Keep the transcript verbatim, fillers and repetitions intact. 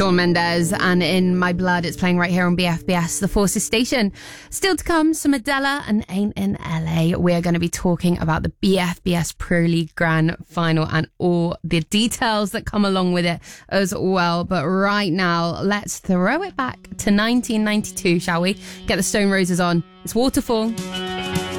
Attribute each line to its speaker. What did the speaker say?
Speaker 1: Shawn Mendes, and In My Blood. It's playing right here on B F B S, the Forces station. Still to come, some Adela and Ain't in L A. We're going to be talking about the B F B S Pro League Grand Final and all the details that come along with it as well. But right now, let's throw it back to nineteen ninety-two, shall we? Get the Stone Roses on. It's Waterfall.